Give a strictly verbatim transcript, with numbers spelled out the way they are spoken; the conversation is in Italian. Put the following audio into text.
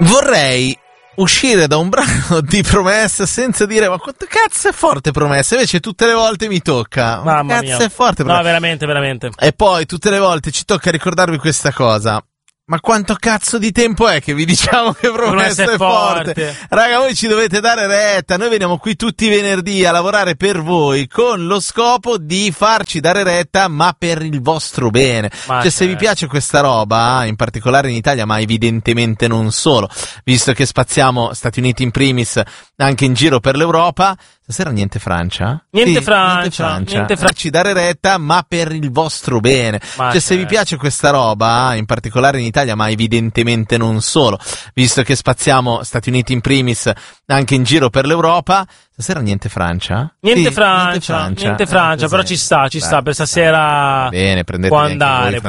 Vorrei uscire da un brano di Promessa senza dire ma quanto cazzo è forte Promessa, invece tutte le volte mi tocca. Mamma cazzo mia. è forte Promessa. No, veramente, veramente. E poi tutte le volte ci tocca ricordarvi questa cosa. Ma quanto cazzo di tempo è che vi diciamo che Promessa, Promessa è forte? forte? Raga, voi ci dovete dare retta. Noi veniamo qui tutti i venerdì a lavorare per voi con lo scopo di farci dare retta, ma per il vostro bene. Ma cioè, se vi piace questa roba, in particolare in Italia, ma evidentemente non solo, visto che spaziamo Stati Uniti in primis anche in giro per l'Europa. Stasera niente Francia? Niente sì, Francia, niente Francia. Niente Fra- Farci dare retta, ma per il vostro bene. Ma cioè, se vi piace questa roba, in particolare in Italia, ma evidentemente non solo, visto che spaziamo Stati Uniti in primis anche in giro per l'Europa. Stasera niente Francia? Niente sì, Francia, niente Francia, niente Francia, eh, però ci sta, ci Beh, sta, per stasera bene, può andare, può